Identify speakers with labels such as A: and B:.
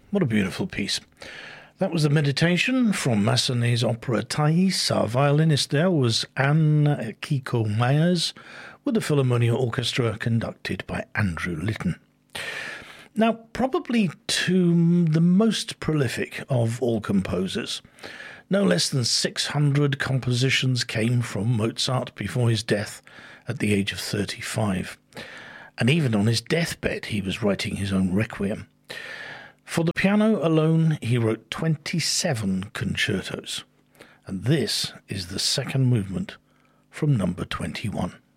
A: What a beautiful piece. That was the Meditation from Massenet's opera Thais. Our violinist there was Anne Kiko Myers, with the Philharmonia Orchestra conducted by Andrew Litton. Now, probably to the most prolific of all composers, no less than 600 compositions came from Mozart before his death at the age of 35. And even on his deathbed, he was writing his own requiem. For the piano alone, he wrote 27 concertos. And this is the second movement from number 21.